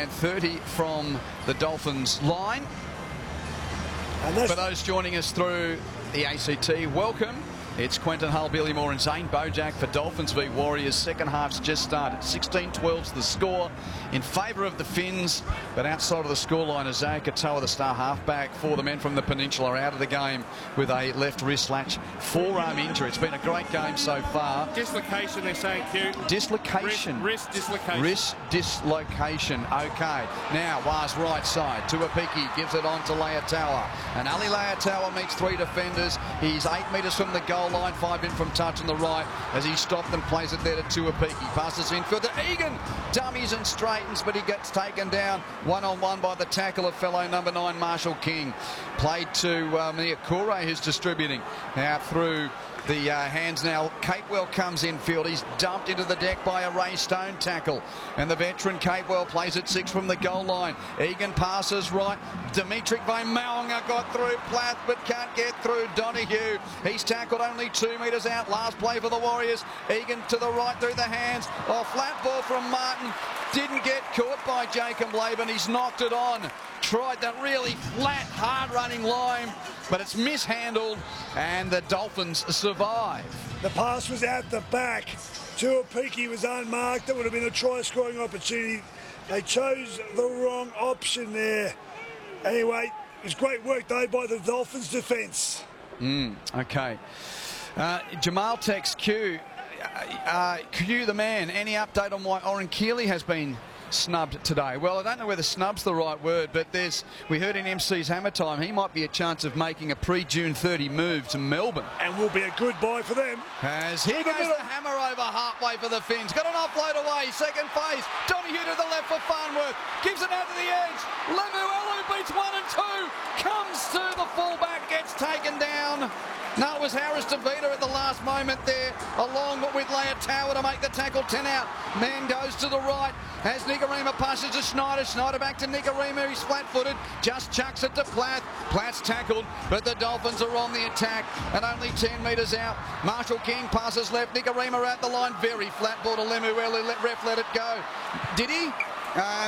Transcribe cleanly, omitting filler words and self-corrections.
and 30 from the Dolphins line. For those joining us through the ACT, welcome. It's Quentin Hull, Billy Moore and Zane Bojack for Dolphins v Warriors. Second half's just started. 16-12's the score in favour of the Finns. But outside of the scoreline, Isaiah Katoa, the star halfback for the men from the Peninsula, are out of the game with a left wrist latch forearm injury. It's been a great game so far. Dislocation, they're saying, Q. Dislocation. Wrist dislocation. Wrist dislocation. Okay. Now, Waz right side. Tuapiki gives it on to Leotawa. And Ali Leotawa meets three defenders. He's 8 metres from the goal line, 5 in from touch on the right as he stopped and plays it there to Tuapiki. Passes infield to Egan. Dummies and straightens, but he gets taken down one-on-one by the tackle of fellow number 9, Marshall King. Played to Miakure, who's distributing out through the hands now. Capewell comes infield. He's dumped into the deck by a Ray Stone tackle. And the veteran Capewell plays at 6 from the goal line. Egan passes right. Dimitri Vaimaunga got through Plath but can't get through Donahue. He's tackled only 2 metres out. Last play for the Warriors. Egan to the right through the hands. Oh, flat ball from Martin. Didn't get caught by Jacob Laban. He's knocked it on. Tried that really flat, hard-running line, but it's mishandled, and the Dolphins survive. The pass was out the back. Tuapiki was unmarked. That would have been a try-scoring opportunity. They chose the wrong option there. Anyway, it was great work, though, by the Dolphins' defence. Okay. Jamal text Q. Q the man, any update on why Oren Keeley has been snubbed today? Well, I don't know whether snub's the right word, but we heard in MC's Hammer Time he might be a chance of making a pre-June 30 move to Melbourne. And will be a good buy for them. As here goes the hammer over halfway for the Finns. Got an offload away, second phase. Donahue to the left for Farnworth. Gives it out to the edge. Lemuelu beats 1 and 2. Comes to the fullback, gets taken down. No, it was Harris DeVita at the last moment there, along with Leotawa to make the tackle. 10 out. Man goes to the right. As Nikorima passes to Schneider. Schneider back to Nikorima. He's flat-footed. Just chucks it to Plath. Plath's tackled, but the Dolphins are on the attack and only 10 metres out. Marshall King passes left. Nikorima at the line. Very flat ball to Lemuelu. Ref let it go. Did he?